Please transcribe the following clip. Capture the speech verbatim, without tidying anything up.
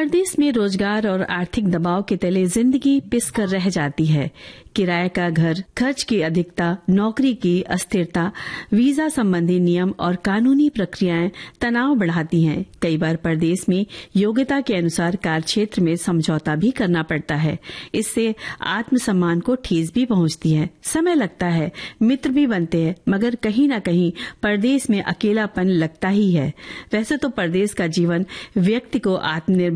परदेश में रोजगार और आर्थिक दबाव के तले जिंदगी पिस कर रह जाती है। किराए का घर, खर्च की अधिकता, नौकरी की अस्थिरता, वीजा संबंधी नियम और कानूनी प्रक्रियाएं तनाव बढ़ाती हैं। कई बार परदेश में योग्यता के अनुसार कार्य क्षेत्र में समझौता भी करना पड़ता है। इससे आत्मसम्मान को ठेस भी पहुंचती है। समय लगता है, मित्र भी बनते हैं, मगर कहीं न कहीं परदेश में अकेलापन लगता ही है। वैसे तो परदेश का जीवन व्यक्ति को आत्मनिर्भर